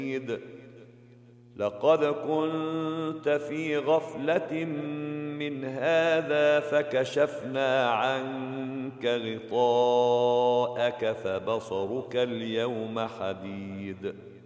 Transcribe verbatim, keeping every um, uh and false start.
لقد كنت في غفلة من هذا فكشفنا عنك غطاءك فبصرك اليوم حديد